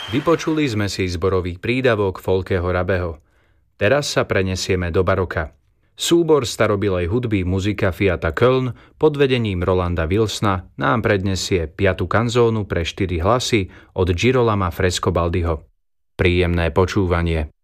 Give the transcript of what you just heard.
Vypočuli sme si zborový prídavok Folkeho Rabeho. Teraz sa prenesieme do baroka. Súbor starobilej hudby muzika Fiata Köln pod vedením Rolanda Wilsona nám prednesie 5. kanzónu pre 4 hlasy od Girolama Frescobaldiho. Príjemné počúvanie.